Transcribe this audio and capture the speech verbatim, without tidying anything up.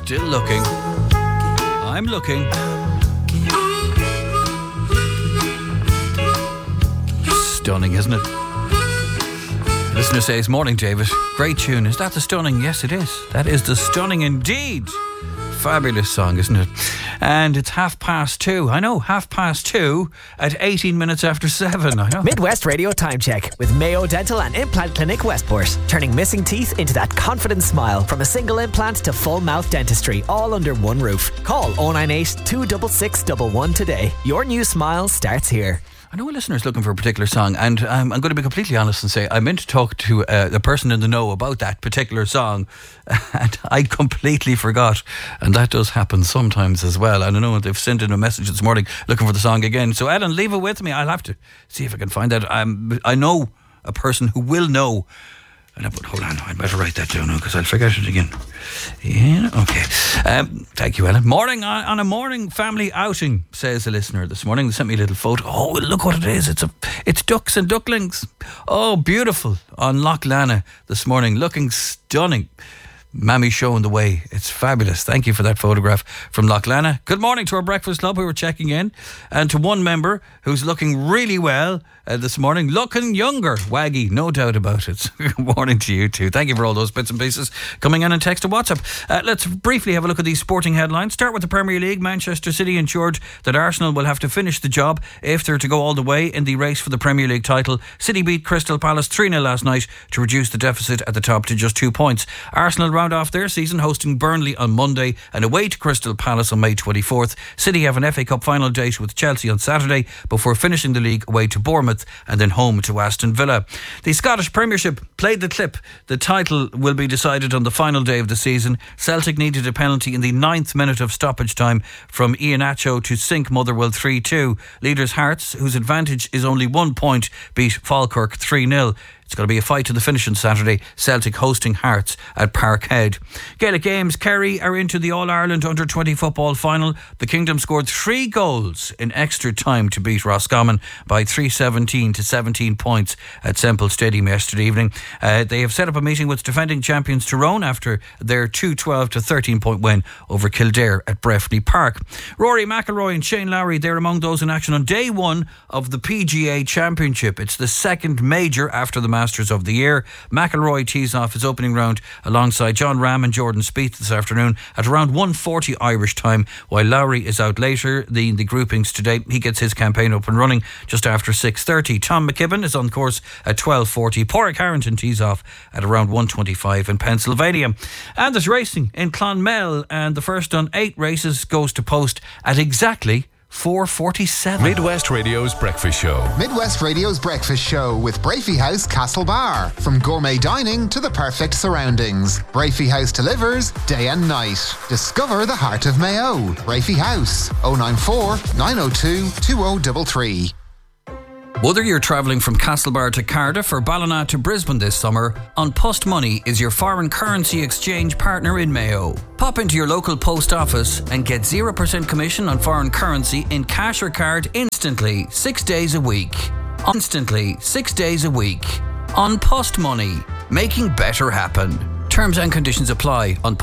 Still looking. I'm looking. Stunning, isn't it? Listener says, morning, David. Great tune. Is that the stunning? Yes, it is. That is the stunning indeed. Fabulous song, isn't it? And it's half past two. I know, half past two at eighteen minutes after seven. I know. Midwest Radio Time Check with Mayo Dental and Implant Clinic Westport. Turning missing teeth into that confident smile. From a single implant to full mouth dentistry, all under one roof. Call oh nine eight, two six six, one one today. Your new smile starts here. I know a listener's looking for a particular song, and um, I'm going to be completely honest and say I meant to talk to uh, the person in the know about that particular song, and I completely forgot. And that does happen sometimes as well. And I know they've sent in a message this morning looking for the song again. So Ellen, leave it with me. I'll have to see if I can find that. Um, I know a person who will know. And but hold on, I'd better write that down now because I'll forget it again. Yeah, okay. Um, thank you, Ellen. Morning on, on a morning family outing, says a listener this morning. They sent me a little photo. Oh, look what it is. It's a, it's ducks and ducklings. Oh, beautiful. On Loch Lana this morning, looking stunning. Mammy showing the way. It's fabulous. Thank you for that photograph from Loch Lana. Good morning to our breakfast club who were checking in, and to one member who's looking really well uh, this morning, looking younger. Waggy, no doubt about it. Good morning to you too. Thank you for all those bits and pieces coming in and text to WhatsApp. Uh, let's briefly have a look at these sporting headlines. Start with the Premier League. Manchester City ensured that Arsenal will have to finish the job if they're to go all the way in the race for the Premier League title. City beat Crystal Palace three nil last night to reduce the deficit at the top to just two points. Arsenal round off their season hosting Burnley on Monday and away to Crystal Palace on May twenty-fourth. City have an F A Cup final date with Chelsea on Saturday before finishing the league away to Bournemouth and then home to Aston Villa. The Scottish Premiership played the clip. The title will be decided on the final day of the season. Celtic needed a penalty in the ninth minute of stoppage time from Iheanacho to sink Motherwell three two. Leaders Hearts, whose advantage is only one point, beat Falkirk three nil. It's going to be a fight to the finish on Saturday. Celtic hosting Hearts at Parkhead. Gaelic Games, Kerry are into the All-Ireland under twenty football final. The Kingdom scored three goals in extra time to beat Roscommon by three seventeen to seventeen points at Semple Stadium yesterday evening. Uh, they have set up a meeting with defending champions Tyrone after their two twelve to thirteen point win over Kildare at Breffni Park. Rory McIlroy and Shane Lowry, they're among those in action on day one of the P G A Championship. It's the second major after the Masters of the year. McIlroy tees off his opening round alongside John Ram and Jordan Spieth this afternoon at around one forty Irish time, while Lowry is out later. The, the groupings today, he gets his campaign up and running just after six thirty. Tom McKibben is on course at twelve forty. Porrick Harrington tees off at around one twenty-five in Pennsylvania. And there's racing in Clonmel, and the first on eight races goes to post at exactly four forty-seven. Midwest Radio's Breakfast Show. Midwest Radio's Breakfast Show with Brafey House Castlebar. From gourmet dining to the perfect surroundings, Brafey House delivers day and night. Discover the heart of Mayo. Brafey House, oh nine four, nine oh two, two oh three three. Whether you're travelling from Castlebar to Cardiff or Ballina to Brisbane this summer, An Post Money is your foreign currency exchange partner in Mayo. Pop into your local post office and get zero percent commission on foreign currency in cash or card instantly, six days a week. Instantly, six days a week. An Post Money, making better happen. Terms and conditions apply on